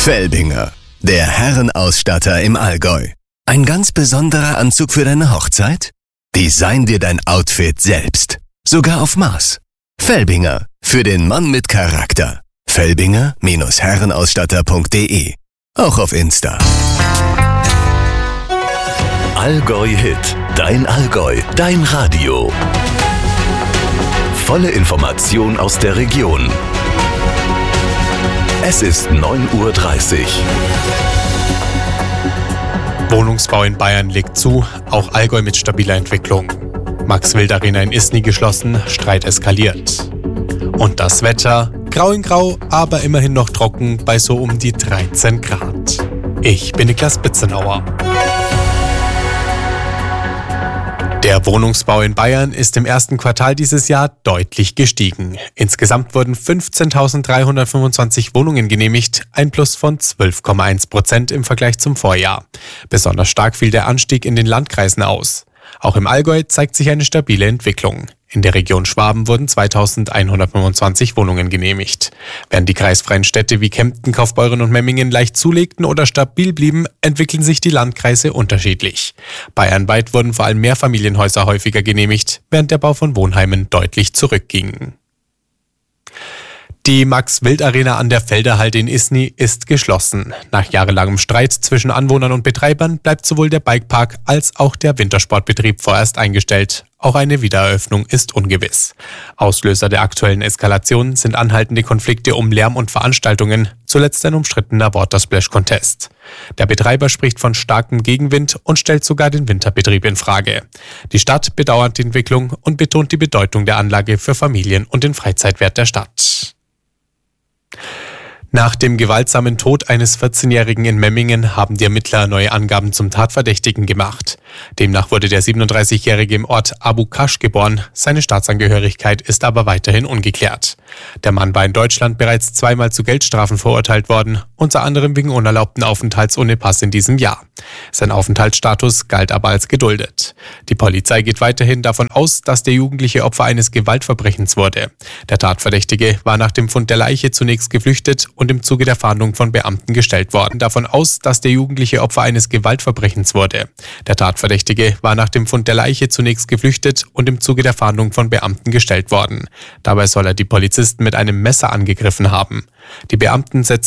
Felbinger, der Herrenausstatter im Allgäu. Ein ganz besonderer Anzug für deine Hochzeit? Design dir dein Outfit selbst. Sogar auf Maß. Felbinger, für den Mann mit Charakter. Felbinger-Herrenausstatter.de. Auch auf Insta. Allgäu Hit. Dein Allgäu. Dein Radio. Volle Information aus der Region. Es ist 9:30 Uhr. Wohnungsbau in Bayern legt zu, auch Allgäu mit stabiler Entwicklung. Max-Wild-Arena in Isny geschlossen, Streit eskaliert. Und das Wetter, grau in grau, aber immerhin noch trocken bei so um die 13 Grad. Ich bin Niklas Bitzenauer. Der Wohnungsbau in Bayern ist im ersten Quartal dieses Jahr deutlich gestiegen. Insgesamt wurden 15.325 Wohnungen genehmigt, ein Plus von 12,1% im Vergleich zum Vorjahr. Besonders stark fiel der Anstieg in den Landkreisen aus. Auch im Allgäu zeigt sich eine stabile Entwicklung. In der Region Schwaben wurden 2.125 Wohnungen genehmigt. Während die kreisfreien Städte wie Kempten, Kaufbeuren und Memmingen leicht zulegten oder stabil blieben, entwickeln sich die Landkreise unterschiedlich. Bayernweit wurden vor allem Mehrfamilienhäuser häufiger genehmigt, während der Bau von Wohnheimen deutlich zurückging. Die Max-Wild-Arena an der Felderhalde in Isny ist geschlossen. Nach jahrelangem Streit zwischen Anwohnern und Betreibern bleibt sowohl der Bikepark als auch der Wintersportbetrieb vorerst eingestellt. Auch eine Wiedereröffnung ist ungewiss. Auslöser der aktuellen Eskalation sind anhaltende Konflikte um Lärm und Veranstaltungen, zuletzt ein umstrittener Water-Splash-Contest. Der Betreiber spricht von starkem Gegenwind und stellt sogar den Winterbetrieb in Frage. Die Stadt bedauert die Entwicklung und betont die Bedeutung der Anlage für Familien und den Freizeitwert der Stadt. Nach dem gewaltsamen Tod eines 14-Jährigen in Memmingen haben die Ermittler neue Angaben zum Tatverdächtigen gemacht. Demnach wurde der 37-Jährige im Ort Abu Kasch geboren, seine Staatsangehörigkeit ist aber weiterhin ungeklärt. Der Mann war in Deutschland bereits zweimal zu Geldstrafen verurteilt worden, unter anderem wegen unerlaubten Aufenthalts ohne Pass in diesem Jahr. Sein Aufenthaltsstatus galt aber als geduldet. Die Polizei geht weiterhin davon aus, dass der Jugendliche Opfer eines Gewaltverbrechens wurde. Der Tatverdächtige war nach dem Fund der Leiche zunächst geflüchtet und im Zuge der Fahndung von Beamten gestellt worden. Der Tatverdächtige war nach dem Fund der Leiche zunächst geflüchtet und im Zuge der Fahndung von Beamten gestellt worden. Dabei soll er die Polizisten mit einem Messer angegriffen haben. Die Beamten setzten